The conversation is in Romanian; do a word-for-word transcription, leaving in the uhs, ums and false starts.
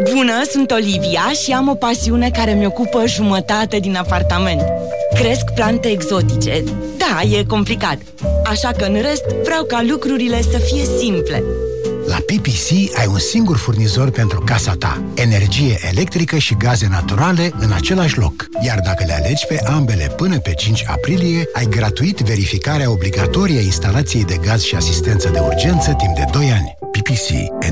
Bună, sunt Olivia și am o pasiune care mi-ocupă jumătate din apartament. Cresc plante exotice. Da, e complicat. Așa că în rest vreau ca lucrurile să fie simple. La P P C ai un singur furnizor pentru casa ta. Energie electrică și gaze naturale în același loc. Iar dacă le alegi pe ambele până pe cinci aprilie, ai gratuit verificarea obligatorie a instalației de gaz și asistență de urgență timp de doi ani. P P C.